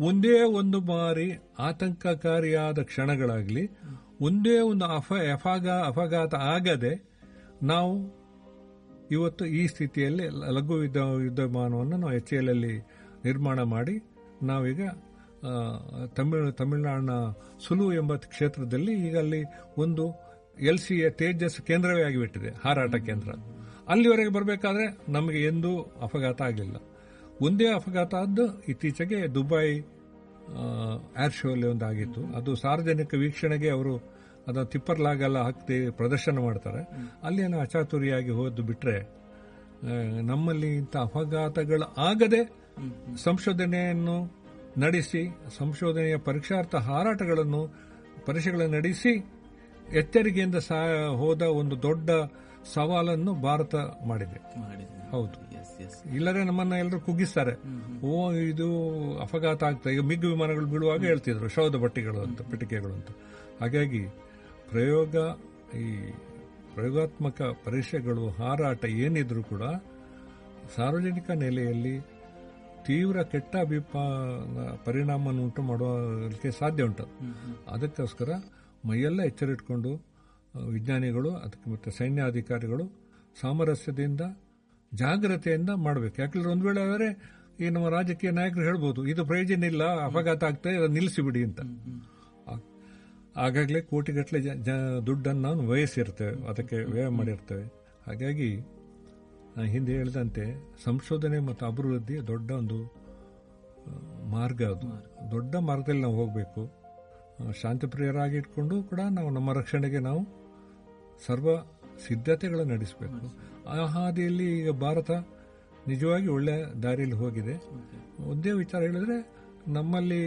ಒಂದೇ ಒಂದು ಬಾರಿ ಆತಂಕಕಾರಿಯಾದ ಕ್ಷಣಗಳಾಗಲಿ, ಒಂದೇ ಒಂದು ಅಪಘಾತ ಆಗದೆ ನಾವು ಇವತ್ತು ಈ ಸ್ಥಿತಿಯಲ್ಲಿ ಲಘು ಯುದ್ಧ ವಿಮಾನವನ್ನು ನಾವು HAL ಅಲ್ಲಿ ನಿರ್ಮಾಣ ಮಾಡಿ ನಾವೀಗ ತಮಿಳುನಾಡಿನ ಸುಲು ಎಂಬ ಕ್ಷೇತ್ರದಲ್ಲಿ ಈಗ ಅಲ್ಲಿ ಒಂದು LCA ತೇಜಸ್ ಕೇಂದ್ರವೇ ಆಗಿಬಿಟ್ಟಿದೆ, ಹಾರಾಟ ಕೇಂದ್ರ. ಅಲ್ಲಿವರೆಗೆ ಬರಬೇಕಾದ್ರೆ ನಮಗೆ ಎಂದೂ ಅಪಘಾತ ಆಗಲಿಲ್ಲ. ಒಂದೇ ಅಪಘಾತ ಆದ್ದು ಇತ್ತೀಚೆಗೆ ದುಬೈ ಏರ್ ಶೋ ಅಲ್ಲಿ ಒಂದಾಗಿತ್ತು. ಅದು ಸಾರ್ವಜನಿಕ ವೀಕ್ಷಣೆಗೆ ಅವರು ಅದನ್ನು ತಿಪ್ಪರ್ಲಾಗೆಲ್ಲ ಹಾಕಿ ಪ್ರದರ್ಶನ ಮಾಡ್ತಾರೆ. ಅಲ್ಲಿ ಏನೋ ಅಚಾತುರಿಯಾಗಿ ಹೋದ್ದು ಬಿಟ್ರೆ ನಮ್ಮಲ್ಲಿ ಇಂಥ ಅಪಘಾತಗಳು ಆಗದೆ ಸಂಶೋಧನೆಯನ್ನು ನಡೆಸಿ, ಸಂಶೋಧನೆಯ ಪರೀಕ್ಷಾರ್ಥ ಹಾರಾಟಗಳನ್ನು ಪರೀಕ್ಷೆಗಳನ್ನು ನಡೆಸಿ ಎಚ್ಚರಿಕೆಯಿಂದ ಹೋದ ಒಂದು ದೊಡ್ಡ ಸವಾಲನ್ನು ಭಾರತ ಮಾಡಿದೆ. ಹೌದು, ಇಲ್ಲದೆ ನಮ್ಮನ್ನ ಎಲ್ಲರೂ ಕುಗ್ಗಿಸ್ತಾರೆ. ಇದು ಅಪಘಾತ ಆಗ್ತದೆ. ಈಗ ಮಿಗ್ ವಿಮಾನಗಳು ಬೀಳುವಾಗ ಹೇಳ್ತಿದ್ರು ಶವದ ಪೆಟ್ಟಿಗೆಗಳು ಅಂತ. ಹಾಗಾಗಿ ಈ ಪ್ರಯೋಗಾತ್ಮಕ ಪರೀಕ್ಷೆಗಳು, ಹಾರಾಟ ಏನಿದ್ರು ಕೂಡ ಸಾರ್ವಜನಿಕ ನೆಲೆಯಲ್ಲಿ ತೀವ್ರ ಕೆಟ್ಟ ಪರಿಣಾಮವನ್ನು ಉಂಟು ಮಾಡೋದಕ್ಕೆ ಸಾಧ್ಯ ಉಂಟು. ಅದಕ್ಕೋಸ್ಕರ ಮೈಯೆಲ್ಲ ಎಚ್ಚರಿಟ್ಕೊಂಡು ವಿಜ್ಞಾನಿಗಳು ಅದಕ್ಕೆ ಮತ್ತೆ ಸೈನ್ಯಾಧಿಕಾರಿಗಳು ಸಾಮರಸ್ಯದಿಂದ ಜಾಗ್ರತೆಯಿಂದ ಮಾಡಬೇಕು. ಯಾಕಂದ್ರೆ ಒಂದು ವೇಳೆ ಆದರೆ ಈ ನಮ್ಮ ರಾಜಕೀಯ ನಾಯಕರು ಹೇಳ್ಬೋದು ಇದು ಪ್ರಯೋಜನ ಇಲ್ಲ, ಅಪಘಾತ ಆಗ್ತದೆ, ಅದನ್ನು ನಿಲ್ಲಿಸಿಬಿಡಿ ಅಂತ. ಆಗಾಗಲೇ ಕೋಟಿಗಟ್ಟಲೆ ದುಡ್ಡನ್ನು ನಾವು ವ್ಯಯಿಸಿರ್ತೇವೆ, ಅದಕ್ಕೆ ವ್ಯಯ ಮಾಡಿರ್ತೇವೆ. ಹಾಗಾಗಿ ಹಿಂದೆ ಹೇಳಿದಂತೆ ಸಂಶೋಧನೆ ಮತ್ತು ಅಭಿವೃದ್ಧಿ ದೊಡ್ಡ ಒಂದು ಮಾರ್ಗ. ಅದು ದೊಡ್ಡ ಮಾರ್ಗದಲ್ಲಿ ನಾವು ಹೋಗಬೇಕು. ಶಾಂತಿಪ್ರಿಯರಾಗಿ ಇಟ್ಕೊಂಡು ಕೂಡ ನಾವು ನಮ್ಮ ರಕ್ಷಣೆಗೆ ನಾವು ಸರ್ವ ಸಿದ್ಧತೆಗಳನ್ನು ನಡೆಸಬೇಕು. ಆ ಹಾದಿಯಲ್ಲಿ ಈಗ ಭಾರತ ನಿಜವಾಗಿ ಒಳ್ಳೆ ದಾರಿಯಲ್ಲಿ ಹೋಗಿದೆ. ಒಂದೇ ವಿಚಾರ ಹೇಳಿದ್ರೆ ನಮ್ಮಲ್ಲಿ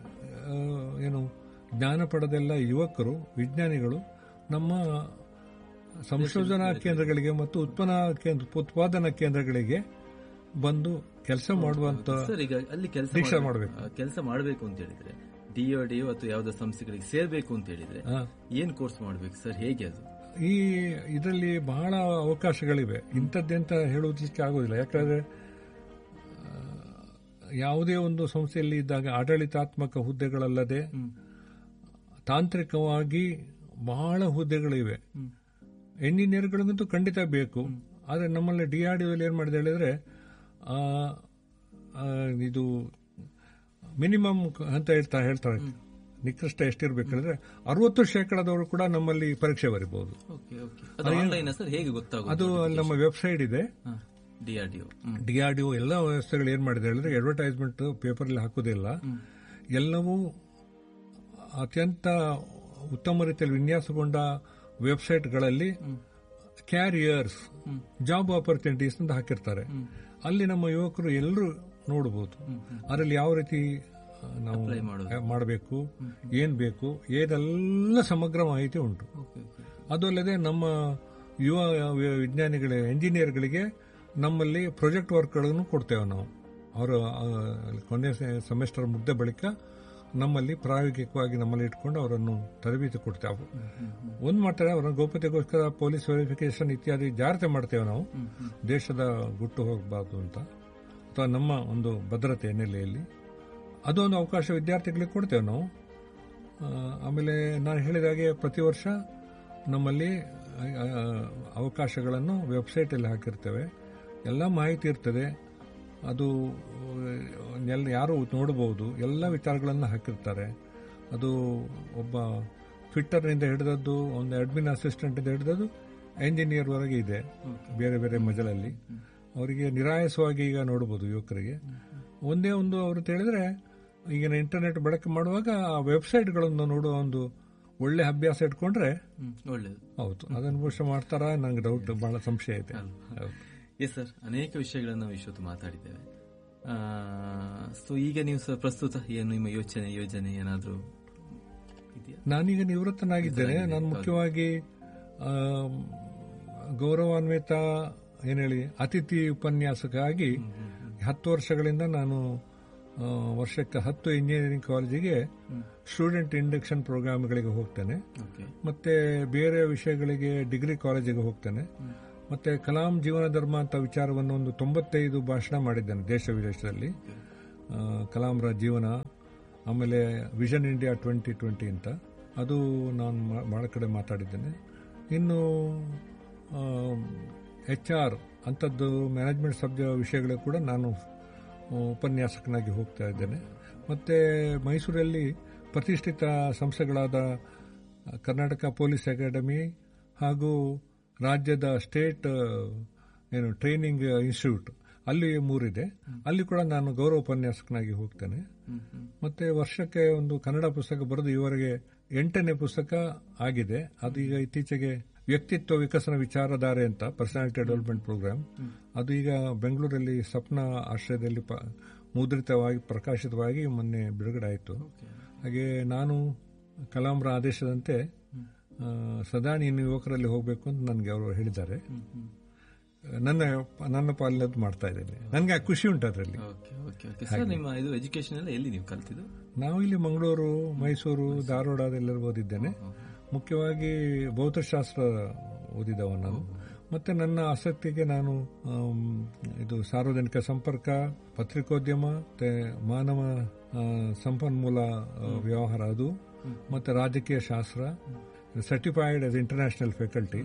ಜ್ಞಾನ ಪಡೆದೆಲ್ಲ ಯುವಕರು, ವಿಜ್ಞಾನಿಗಳು ನಮ್ಮ ಸಂಶೋಧನಾ ಕೇಂದ್ರಗಳಿಗೆ ಮತ್ತು ಉತ್ಪಾದನಾ ಕೇಂದ್ರಗಳಿಗೆ ಬಂದು ಕೆಲಸ ಮಾಡುವಂತ ದೀಕ್ಷೆ ಮಾಡಬೇಕು. ಕೆಲಸ ಮಾಡಬೇಕು ಅಂತ ಹೇಳಿದ್ರೆ DRDO ಅಥವಾ ಯಾವುದೋ ಸಂಸ್ಥೆಗಳಿಗೆ ಸೇರ್ಬೇಕು ಅಂತ ಹೇಳಿದ್ರೆ ಏನ್ ಕೋರ್ಸ್ ಮಾಡಬೇಕು ಸರ್? ಹೇಗೆ ಅದು? ಇದರಲ್ಲಿ ಬಹಳ ಅವಕಾಶಗಳಿವೆ. ಇಂಥದ್ದೆಂತ ಹೇಳುವುದಕ್ಕೆ ಆಗೋದಿಲ್ಲ. ಯಾಕಂದ್ರೆ ಯಾವುದೇ ಒಂದು ಸಂಸ್ಥೆಯಲ್ಲಿ ಇದ್ದಾಗ ಆಡಳಿತಾತ್ಮಕ ಹುದ್ದೆಗಳಲ್ಲದೆ ತಾಂತ್ರಿಕವಾಗಿ ಬಹಳ ಹುದ್ದೆಗಳಿವೆ. ಎಂಜಿನಿಯರ್ಗಳಿಗಂತೂ ಖಂಡಿತ ಬೇಕು. ಆದರೆ ನಮ್ಮಲ್ಲಿ DRDOದಲ್ಲಿ ಏನ್ ಮಾಡಿದೆ ಹೇಳಿದ್ರೆ ಇದು ಮಿನಿಮಮ್ ಅಂತ ಹೇಳ್ತಾರೆ. ನಿಕೃಷ್ಟ ಎಷ್ಟಿರ್ಬೇಕಂದ್ರೆ 60% ಕೂಡ ನಮ್ಮಲ್ಲಿ ಪರೀಕ್ಷೆ ಬರೀಬಹುದು. ಅದು ನಮ್ಮ ವೆಬ್ಸೈಟ್ ಇದೆ. DRDO ಎಲ್ಲ ವ್ಯವಸ್ಥೆಗಳು ಏನ್ ಮಾಡಿದೆ ಹೇಳಿದ್ರೆ ಅಡ್ವರ್ಟೈಸ್ಮೆಂಟ್ ಪೇಪರ್ ಅಲ್ಲಿ ಹಾಕುವುದಿಲ್ಲ. ಎಲ್ಲವೂ ಅತ್ಯಂತ ಉತ್ತಮ ರೀತಿಯಲ್ಲಿ ವಿನ್ಯಾಸಗೊಂಡ ವೆಬ್ಸೈಟ್ಗಳಲ್ಲಿ ಕ್ಯಾರಿಯರ್ಸ್, ಜಾಬ್ ಆಪರ್ಚುನಿಟೀಸ್ ಅಂತ ಹಾಕಿರ್ತಾರೆ. ಅಲ್ಲಿ ನಮ್ಮ ಯುವಕರು ಎಲ್ಲರೂ ನೋಡಬಹುದು. ಅದರಲ್ಲಿ ಯಾವ ರೀತಿ ನಾವು ಮಾಡಬೇಕು, ಏನ್ ಬೇಕು, ಏನೆಲ್ಲ ಸಮಗ್ರ ಮಾಹಿತಿ ಉಂಟು. ಅದು ಅಲ್ಲದೆ ನಮ್ಮ ಯುವ ಎಂಜಿನಿಯರ್ಗಳಿಗೆ ನಮ್ಮಲ್ಲಿ ಪ್ರಾಜೆಕ್ಟ್ ವರ್ಕ್ಗಳನ್ನು ಕೊಡ್ತೇವೆ ನಾವು. ಅವರು ಕೊನೆ ಸೆಮಿಸ್ಟರ್ ಮುಗ್ದ ಬಳಿಕ ನಮ್ಮಲ್ಲಿ ಪ್ರಾಯೋಗಿಕವಾಗಿ ನಮ್ಮಲ್ಲಿ ಇಟ್ಕೊಂಡು ಅವರನ್ನು ತರಬೇತಿ ಕೊಡ್ತೇವೆ. ಒಂದು ಮಾಡ್ತಾರೆ, ಅವರ ಗೌಪ್ಯತೆಗೋಸ್ಕರ ಪೊಲೀಸ್ ವೆರಿಫಿಕೇಶನ್ ಇತ್ಯಾದಿ ಜಾಗ್ರತೆ ಮಾಡ್ತೇವೆ ನಾವು, ದೇಶದ ಗುಟ್ಟು ಹೋಗಬಾರ್ದು ಅಂತ, ಅಥವಾ ನಮ್ಮ ಒಂದು ಭದ್ರತೆ ನೆಲೆಯಲ್ಲಿ. ಅದೊಂದು ಅವಕಾಶ ವಿದ್ಯಾರ್ಥಿಗಳಿಗೆ ಕೊಡ್ತೇವೆ ನಾವು. ಆಮೇಲೆ ನಾನು ಹೇಳಿದ ಹಾಗೆ ಪ್ರತಿ ವರ್ಷ ನಮ್ಮಲ್ಲಿ ಅವಕಾಶಗಳನ್ನು ವೆಬ್ಸೈಟಲ್ಲಿ ಹಾಕಿರ್ತೇವೆ. ಎಲ್ಲ ಮಾಹಿತಿ ಇರ್ತದೆ. ಅದು ಯಾರು ನೋಡಬಹುದು. ಎಲ್ಲ ವಿಚಾರಗಳನ್ನು ಹಾಕಿರ್ತಾರೆ. ಅದು ಒಬ್ಬ ಟ್ವಿಟ್ಟರ್ನಿಂದ ಹಿಡಿದದ್ದು, ಒಂದು ಅಡ್ಮಿನ್ ಅಸಿಸ್ಟೆಂಟ್ ಇಂದ ಹಿಡಿದದ್ದು ಎಂಜಿನಿಯರ್ ವರೆಗೆ ಇದೆ ಬೇರೆ ಬೇರೆ ಮಜಲಲ್ಲಿ. ಅವರಿಗೆ ನಿರಾಯಸವಾಗಿ ಈಗ ನೋಡಬಹುದು ಯುವಕರಿಗೆ. ಒಂದೇ ಒಂದು ಅವರು ಹೇಳಿದ್ರೆ ಈಗಿನ ಇಂಟರ್ನೆಟ್ ಬಳಕೆ ಮಾಡುವಾಗ ಆ ವೆಬ್ಸೈಟ್ಗಳನ್ನು ನೋಡುವ ಒಂದು ಒಳ್ಳೆ ಅಭ್ಯಾಸ ಇಟ್ಕೊಂಡ್ರೆ ಒಳ್ಳೇದು. ಹೌದು, ಅದನ್ನು ಬಹುಶಃ ಮಾಡ್ತಾರ ನಂಗೆ ಡೌಟ್, ಬಹಳ ಸಂಶಯ ಇದೆ. ಎಸ್ ಸರ್, ಅನೇಕ ವಿಷಯಗಳನ್ನು ನಾವು ಇಷ್ಟೊತ್ತು ಮಾತಾಡಿದ್ದೇವೆ. ಸೊ ಈಗ ನೀವು ಸರ್ ಪ್ರಸ್ತುತ ಏನು ನಿಮ್ಮ ಯೋಜನೆ ಏನಾದರೂ ಇದೆಯಾ? ನಾನೀಗ ನಿವೃತ್ತನಾಗಿದ್ದೇನೆ. ನಾನು ಮುಖ್ಯವಾಗಿ ಗೌರವಾನ್ವಿತ ಅತಿಥಿ ಉಪನ್ಯಾಸಕ್ಕಾಗಿ 10 ವರ್ಷಗಳಿಂದ ನಾನು ವರ್ಷಕ್ಕೆ 10 ಇಂಜಿನಿಯರಿಂಗ್ ಕಾಲೇಜಿಗೆ ಸ್ಟೂಡೆಂಟ್ ಇಂಡಕ್ಷನ್ ಪ್ರೋಗ್ರಾಮ್ಗಳಿಗೆ ಹೋಗ್ತೇನೆ. ಮತ್ತೆ ಬೇರೆ ವಿಷಯಗಳಿಗೆ ಡಿಗ್ರಿ ಕಾಲೇಜಿಗೆ ಹೋಗ್ತೇನೆ. ಮತ್ತೆ ಕಲಾಂ ಜೀವನ ಧರ್ಮ ಅಂತ ವಿಚಾರವನ್ನು ಒಂದು 95 ಭಾಷಣ ಮಾಡಿದ್ದೇನೆ ದೇಶ ವಿದೇಶದಲ್ಲಿ. ಕಲಾಂರ ಜೀವನ, ಆಮೇಲೆ ವಿಷನ್ ಇಂಡಿಯಾ 2020 ಅಂತ ಅದು ನಾನು ಭಾಳ ಕಡೆ ಮಾತಾಡಿದ್ದೇನೆ. ಇನ್ನು HR ಅಂಥದ್ದು ಮ್ಯಾನೇಜ್ಮೆಂಟ್ ವಿಷಯಗಳು ಕೂಡ ನಾನು ಉಪನ್ಯಾಸಕನಾಗಿ ಹೋಗ್ತಾ ಇದ್ದೇನೆ. ಮತ್ತು ಮೈಸೂರಲ್ಲಿ ಪ್ರತಿಷ್ಠಿತ ಸಂಸ್ಥೆಗಳಾದ ಕರ್ನಾಟಕ ಪೊಲೀಸ್ ಅಕಾಡೆಮಿ ಹಾಗೂ ರಾಜ್ಯದ ಸ್ಟೇಟ್ ಟ್ರೈನಿಂಗ್ ಇನ್ಸ್ಟಿಟ್ಯೂಟ್ ಅಲ್ಲಿ 3 ಇದೆ. ಅಲ್ಲಿ ಕೂಡ ನಾನು ಗೌರವ ಉಪನ್ಯಾಸಕನಾಗಿ ಹೋಗ್ತೇನೆ. ಮತ್ತೆ ವರ್ಷಕ್ಕೆ ಒಂದು ಕನ್ನಡ ಪುಸ್ತಕ ಬರೆದು ಇವರೆಗೆ 8ನೇ ಪುಸ್ತಕ ಆಗಿದೆ. ಅದು ಈಗ ಇತ್ತೀಚೆಗೆ ವ್ಯಕ್ತಿತ್ವ ವಿಕಸನ ವಿಚಾರಧಾರೆ ಅಂತ ಪರ್ಸನಾಲಿಟಿ ಡೆವಲಪ್ಮೆಂಟ್ ಪ್ರೋಗ್ರಾಮ್, ಅದು ಈಗ ಬೆಂಗಳೂರಲ್ಲಿ ಸಪ್ನಾ ಆಶ್ರಯದಲ್ಲಿ ಮುದ್ರಿತವಾಗಿ ಪ್ರಕಾಶಿತವಾಗಿ ಮೊನ್ನೆ ಬಿಡುಗಡೆ ಆಯಿತು. ಹಾಗೆ ನಾನು ಕಲಾಂರ ಆದೇಶದಂತೆ ಸದಾ ನೀನು ಯುವಕರಲ್ಲಿ ಹೋಗಬೇಕು ಅಂತ ನನಗೆ ಅವರು ಹೇಳಿದ್ದಾರೆ. ನನ್ನ ಪಾಲನೆ ಮಾಡ್ತಾ ಇದ್ದೇನೆ. ನನಗೆ ಖುಷಿ ಉಂಟು ಅದರಲ್ಲಿ. ನಿಮ್ಮ ಇದು ಎಜುಕೇಶನ್ ಎಲ್ಲ ಎಲ್ಲಿ ನೀವು ಕಲ್ತಿದ್ದು? ನಾವು ಇಲ್ಲಿ ಮಂಗಳೂರು, ಮೈಸೂರು, ಧಾರವಾಡ ಅದೆಲ್ಲರೂ ಓದಿದ್ದೇನೆ. ಮುಖ್ಯವಾಗಿ ಭೌತಶಾಸ್ತ್ರ ಓದಿದವ ನಾನು. ಮತ್ತೆ ನನ್ನ ಆಸಕ್ತಿಗೆ ನಾನು ಇದು ಸಾರ್ವಜನಿಕ ಸಂಪರ್ಕ, ಪತ್ರಿಕೋದ್ಯಮ, ಮತ್ತೆ ಮಾನವ ಸಂಪನ್ಮೂಲ ವ್ಯವಹಾರ ಅದು, ಮತ್ತೆ ರಾಜಕೀಯ ಶಾಸ್ತ್ರ, ಸರ್ಟಿಫೈಡ್ ಆಸ್ ಇಂಟರ್ನ್ಯಾಷನಲ್ ಫ್ಯಾಕಲ್ಟಿ.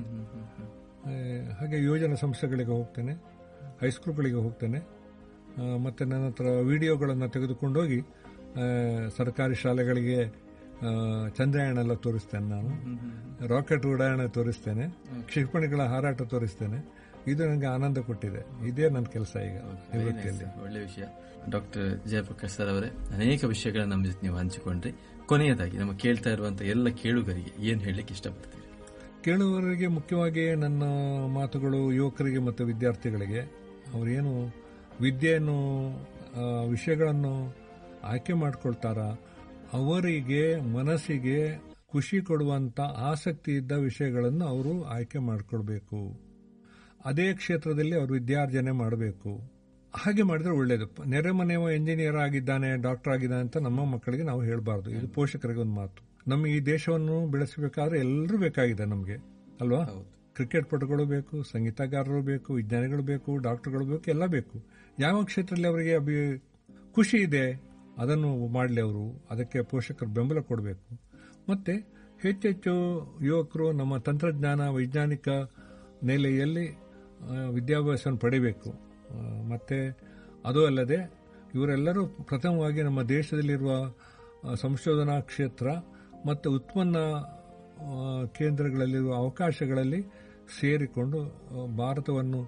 ಹಾಗೆ ಯೋಜನಾ ಸಂಸ್ಥೆಗಳಿಗೆ ಹೋಗ್ತೇನೆ, ಹೈಸ್ಕೂಲ್ಗಳಿಗೆ ಹೋಗ್ತೇನೆ. ಮತ್ತೆ ನನ್ನ ಹತ್ರ ವಿಡಿಯೋಗಳನ್ನು ತೆಗೆದುಕೊಂಡೋಗಿ ಸರ್ಕಾರಿ ಶಾಲೆಗಳಿಗೆ ಚಂದ್ರಯಾನ ಎಲ್ಲ ತೋರಿಸ್ತೇನೆ. ನಾನು ರಾಕೆಟ್ ಉಡಾವಣೆ ತೋರಿಸ್ತೇನೆ, ಕ್ಷಿಪಣಿಗಳ ಹಾರಾಟ ತೋರಿಸ್ತೇನೆ. ಇದು ನನಗೆ ಆನಂದ ಕೊಟ್ಟಿದೆ. ಇದೇ ನನ್ನ ಕೆಲಸ ಈಗ ನಿವೃತ್ತಿಯಲ್ಲಿ. ಒಳ್ಳೆ ವಿಷಯ. ಡಾಕ್ಟರ್ ಜಯಪ್ರಕಾಶ್ ಸರ್ ಅವರೇ, ಅನೇಕ ವಿಷಯಗಳನ್ನ ನಮ್ಮ ಜೊತೆ ನೀವು ಹಂಚಿಕೊಂಡ್ರಿ. ಕೊನೆಯದಾಗಿ ನಮ್ಮ ಕೇಳ್ತಾ ಇರುವಂತಹ ಎಲ್ಲ ಕೇಳುಗರಿಗೆ ಏನು ಹೇಳಲಿಕ್ಕೆ ಇಷ್ಟಪಡ್ತೀರಿ? ಕೇಳುವವರಿಗೆ ಮುಖ್ಯವಾಗಿ ನನ್ನ ಮಾತುಗಳು ಯುವಕರಿಗೆ ಮತ್ತು ವಿದ್ಯಾರ್ಥಿಗಳಿಗೆ, ಅವರೇನು ವಿದ್ಯೆಯನ್ನು ವಿಷಯಗಳನ್ನು ಆಯ್ಕೆ ಮಾಡಿಕೊಳ್ತಾರ, ಅವರಿಗೆ ಮನಸ್ಸಿಗೆ ಖುಷಿ ಕೊಡುವಂತ ಆಸಕ್ತಿ ಇದ್ದ ವಿಷಯಗಳನ್ನು ಅವರು ಆಯ್ಕೆ ಮಾಡಿಕೊಳ್ಬೇಕು. ಅದೇ ಕ್ಷೇತ್ರದಲ್ಲಿ ಅವರು ವಿದ್ಯಾರ್ಜನೆ ಮಾಡಬೇಕು. ಹಾಗೆ ಮಾಡಿದ್ರೆ ಒಳ್ಳೇದು. ನೆರೆಮನೆಯವ ಎಂಜಿನಿಯರ್ ಆಗಿದ್ದಾನೆ, ಡಾಕ್ಟರ್ ಆಗಿದ್ದಾನೆ ಅಂತ ನಮ್ಮ ಮಕ್ಕಳಿಗೆ ನಾವು ಹೇಳಬಾರ್ದು. ಇದು ಪೋಷಕರಿಗೆ ಒಂದು ಮಾತು. ನಮ್ಮ ಈ ದೇಶವನ್ನು ಬೆಳೆಸಬೇಕಾದ್ರೆ ಎಲ್ಲರೂ ಬೇಕಾಗಿದೆ ನಮಗೆ, ಅಲ್ವಾ? ಕ್ರಿಕೆಟ್ ಪಟುಗಳು ಬೇಕು, ಸಂಗೀತಗಾರರು ಬೇಕು, ವಿಜ್ಞಾನಿಗಳು ಬೇಕು, ಡಾಕ್ಟರ್ಗಳು ಬೇಕು, ಎಲ್ಲ ಬೇಕು. ಯಾವ ಕ್ಷೇತ್ರದಲ್ಲಿ ಅವರಿಗೆ ಖುಷಿ ಇದೆ ಅದನ್ನು ಮಾಡಲಿ. ಅವರು ಅದಕ್ಕೆ ಪೋಷಕರು ಬೆಂಬಲ ಕೊಡಬೇಕು. ಮತ್ತೆ ಹೆಚ್ಚೆಚ್ಚು ಯುವಕರು ನಮ್ಮ ತಂತ್ರಜ್ಞಾನ ವೈಜ್ಞಾನಿಕ ನೆಲೆಯಲ್ಲಿ ವಿದ್ಯಾಭ್ಯಾಸವನ್ನು ಪಡೆಯಬೇಕು. ಮತ್ತೆ ಅದು ಅಲ್ಲದೆ ಇವರೆಲ್ಲರೂ ಪ್ರಥಮವಾಗಿ ನಮ್ಮ ದೇಶದಲ್ಲಿರುವ ಸಂಶೋಧನಾ ಕ್ಷೇತ್ರ ಮತ್ತು ಉತ್ಪನ್ನ ಕೇಂದ್ರಗಳಲ್ಲಿರುವ ಅವಕಾಶಗಳಲ್ಲಿ ಸೇರಿಕೊಂಡು ಭಾರತವನ್ನು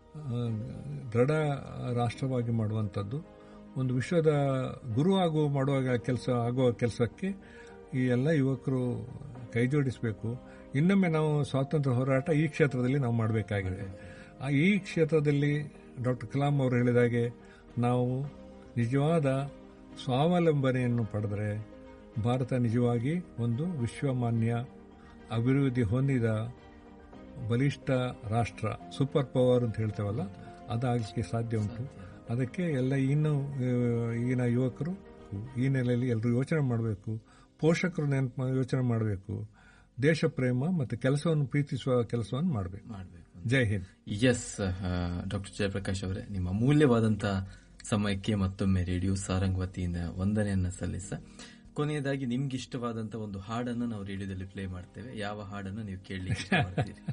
ದೃಢ ರಾಷ್ಟ್ರವಾಗಿ ಮಾಡುವಂಥದ್ದು, ಒಂದು ವಿಶ್ವದ ಗುರು ಆಗುವ ಕೆಲಸಕ್ಕೆ ಈ ಎಲ್ಲ ಯುವಕರು ಕೈಜೋಡಿಸಬೇಕು. ಇನ್ನೊಮ್ಮೆ ನಾವು ಸ್ವಾತಂತ್ರ್ಯ ಹೋರಾಟ ಈ ಕ್ಷೇತ್ರದಲ್ಲಿ ನಾವು ಮಾಡಬೇಕಾಗಿದೆ. ಈ ಕ್ಷೇತ್ರದಲ್ಲಿ ಡಾಕ್ಟರ್ ಕಲಾಂ ಅವರು ಹೇಳಿದಾಗೆ ನಾವು ನಿಜವಾದ ಸ್ವಾವಲಂಬನೆಯನ್ನು ಪಡೆದರೆ ಭಾರತ ನಿಜವಾಗಿ ಒಂದು ವಿಶ್ವಮಾನ್ಯ ಅಭಿವೃದ್ಧಿ ಹೊಂದಿದ ಬಲಿಷ್ಠ ರಾಷ್ಟ್ರ, ಸೂಪರ್ ಪವರ್ ಅಂತ ಹೇಳ್ತೇವಲ್ಲ, ಅದಾಗಲಿಕ್ಕೆ ಸಾಧ್ಯ ಉಂಟು. ಅದಕ್ಕೆ ಎಲ್ಲ ಈಗಿನ ಯುವಕರು ಈ ನೆಲೆಯಲ್ಲಿ ಎಲ್ಲರೂ ಯೋಚನೆ ಮಾಡಬೇಕು. ಪೋಷಕರು ಯೋಚನೆ ಮಾಡಬೇಕು. ದೇಶ ಪ್ರೇಮ ಮತ್ತು ಕೆಲಸವನ್ನು ಪ್ರೀತಿಸುವ ಕೆಲಸವನ್ನು ಮಾಡಬೇಕು. ಜೈ ಹಿಂದ್. ಎಸ್, ಡಾಕ್ಟರ್ ಜಯಪ್ರಕಾಶ್ ಅವರೇ, ನಿಮ್ಮ ಅಮೂಲ್ಯವಾದಂತಹ ಸಮಯಕ್ಕೆ ಮತ್ತೊಮ್ಮೆ ರೇಡಿಯೋ ಸಾರಂಗ್ ವತಿಯಿಂದ ವಂದನೆಯನ್ನ ಸಲ್ಲಿಸ. ಕೊನೆಯದಾಗಿ ನಿಮ್ಗೆ ಇಷ್ಟವಾದಂತಹ ಒಂದು ಹಾಡನ್ನು ನಾವು ರೇಡಿಯೋದಲ್ಲಿ ಪ್ಲೇ ಮಾಡ್ತೇವೆ. ಯಾವ ಹಾಡನ್ನು ನೀವು ಕೇಳಲಿಕ್ಕೆ ಇಷ್ಟಪಡ್ತೀರಿ?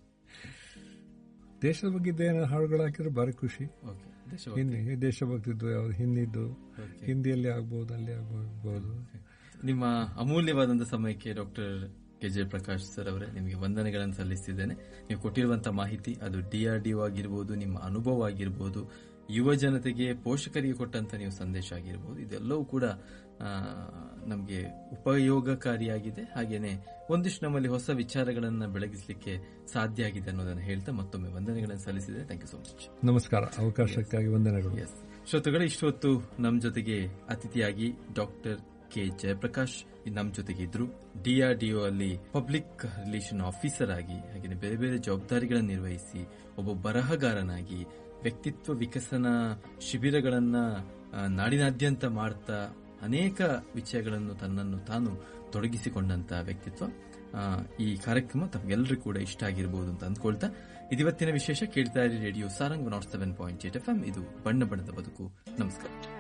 ದೇಶದ ಬಗ್ಗೆ ಹಾಡುಗಳು ಹಾಕಿದ್ರೆ ಭಾರಿ ಖುಷಿ. ದೇಶಭಕ್ತಿದ್ದು ಯಾವ್ದು ಹಿಂದಿದ್ದು, ಹಿಂದಿಯಲ್ಲಿ ಆಗ್ಬಹುದು, ಅಲ್ಲಿ ಆಗ್ಬಹುದು. ನಿಮ್ಮ ಅಮೂಲ್ಯವಾದಂತಹ ಸಮಯಕ್ಕೆ ಡಾಕ್ಟರ್ ಕೆ ಜಯಪ್ರಕಾಶ್ ಸರ್ ಅವರೇ, ನಿಮಗೆ ವಂದನೆಗಳನ್ನು ಸಲ್ಲಿಸಿದ್ದೇನೆ. ನೀವು ಕೊಟ್ಟಿರುವಂತಹ ಮಾಹಿತಿ, ಅದು DRDO ಆಗಿರ್ಬೋದು, ನಿಮ್ಮ ಅನುಭವ ಆಗಿರ್ಬೋದು, ಯುವ ಜನತೆಗೆ ಪೋಷಕರಿಗೆ ಕೊಟ್ಟಂತ ನೀವು ಸಂದೇಶ ಆಗಿರ್ಬೋದು, ಇದೆಲ್ಲವೂ ಕೂಡ ನಮಗೆ ಉಪಯೋಗಕಾರಿಯಾಗಿದೆ. ಹಾಗೇನೆ ಒಂದಿಷ್ಟು ನಮ್ಮಲ್ಲಿ ಹೊಸ ವಿಚಾರಗಳನ್ನು ಬೆಳಗಿಸಲಿಕ್ಕೆ ಸಾಧ್ಯ ಆಗಿದೆ ಅನ್ನೋದನ್ನು ಹೇಳ್ತಾ ಮತ್ತೊಮ್ಮೆ ವಂದನೆಗಳನ್ನು ಸಲ್ಲಿಸಿದೆ. Thank you so much. ನಮಸ್ಕಾರ. ಅವಕಾಶಕ್ಕಾಗಿ ವಂದನೆಗಳು. ಶ್ರೋತೃಗಳೇ, ಇಷ್ಟೊತ್ತು ನಮ್ಮ ಜೊತೆಗೆ ಅತಿಥಿಯಾಗಿ ಡಾಕ್ಟರ್ ಕೆ ಜಯಪ್ರಕಾಶ್ ನಮ್ಮ ಜೊತೆಗೆ ಇದ್ರು. DRDO ಅಲ್ಲಿ ಪಬ್ಲಿಕ್ ರಿಲೇಷನ್ ಆಫೀಸರ್ ಆಗಿ, ಹಾಗೆ ಬೇರೆ ಬೇರೆ ಜವಾಬ್ದಾರಿಗಳನ್ನು ನಿರ್ವಹಿಸಿ, ಒಬ್ಬ ಬರಹಗಾರನಾಗಿ ವ್ಯಕ್ತಿತ್ವ ವಿಕಸನ ಶಿಬಿರಗಳನ್ನ ನಾಡಿನಾದ್ಯಂತ ಮಾಡ್ತಾ ಅನೇಕ ವಿಷಯಗಳನ್ನು ತನ್ನನ್ನು ತಾನು ತೊಡಗಿಸಿಕೊಂಡಂತ ವ್ಯಕ್ತಿತ್ವ. ಈ ಕಾರ್ಯಕ್ರಮ ತಮಗೆಲ್ಲರಿಗೂ ಕೂಡ ಇಷ್ಟ ಆಗಿರಬಹುದು ಅಂತ ಅಂದ್ಕೊಳ್ತಾ ಇದಿವತ್ತಿನ ವಿಶೇಷ. ಕೇಳ್ತಾ ಇರಿ ರೇಡಿಯೋ ಸಾರಂಗ್ 107.8 FM. ಇದು ಬಣ್ಣ ಬಣ್ಣದ ಬದುಕು. ನಮಸ್ಕಾರ.